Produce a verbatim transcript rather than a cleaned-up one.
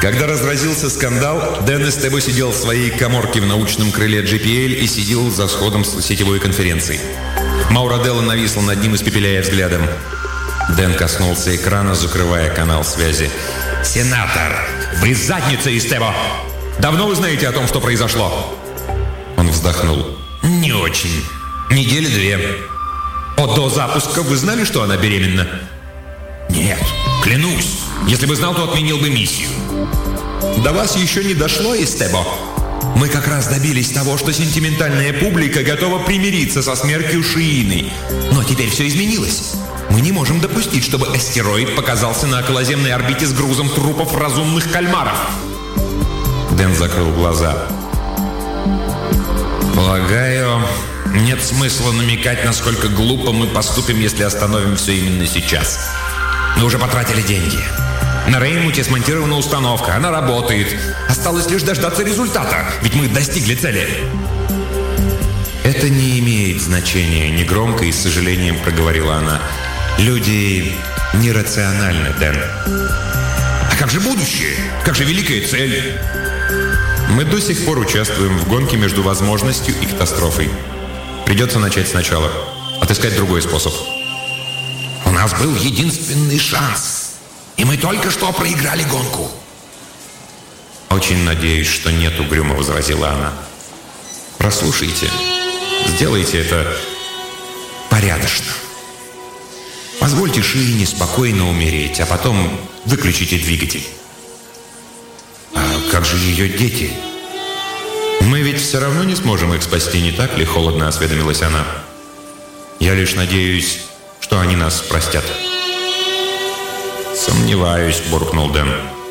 Когда разразился скандал, Дэн Эстебо сидел в своей каморке в научном крыле джи пи эл и сидел за сходом с сетевой конференции. Маура Делла нависла над ним, испепеляя взглядом. Дэн коснулся экрана, закрывая канал связи. «Сенатор, вы задница, Эстебо! Давно вы знаете о том, что произошло?» Он вздохнул. «Не очень. Недели две. О, до запуска вы знали, что она беременна?» «Нет, клянусь. Если бы знал, то отменил бы миссию». «До вас еще не дошло, Эстебо. Мы как раз добились того, что сентиментальная публика готова примириться со смертью Шиины. Но теперь все изменилось. Мы не можем допустить, чтобы астероид показался на околоземной орбите с грузом трупов разумных кальмаров». Дэн закрыл глаза. «Полагаю, нет смысла намекать, насколько глупо мы поступим, если остановим все именно сейчас. Мы уже потратили деньги. На Рейнмуте смонтирована установка, она работает. Осталось лишь дождаться результата, ведь мы достигли цели». «Это не имеет значения», — негромко и с сожалением проговорила она. «Люди нерациональны, Дэн». «А как же будущее? Как же великая цель?» «Мы до сих пор участвуем в гонке между возможностью и катастрофой. Придется начать сначала. Отыскать другой способ». «У нас был единственный шанс, и мы только что проиграли гонку». «Очень надеюсь, что нет», — угрюмо возразила она. «Прослушайте. Сделайте это порядочно. Позвольте Шиине спокойно умереть, а потом выключите двигатель». «А как же ее дети?» «Мы ведь все равно не сможем их спасти, не так ли?» — холодно осведомилась она. «Я лишь надеюсь, что они нас простят». «Сомневаюсь», — буркнул Дэн.